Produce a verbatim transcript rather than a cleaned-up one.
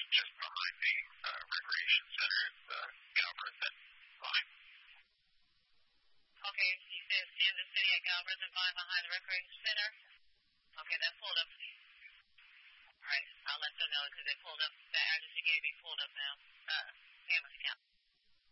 just behind the uh, recreation center at uh, Galbraith and Vine. Okay, you said it's in the city at Galbraith and Vine behind the recreation center? Okay, that pulled up. All right, I'll let them know because they pulled up. The address you gave me pulled up now. Uh, Cameron County.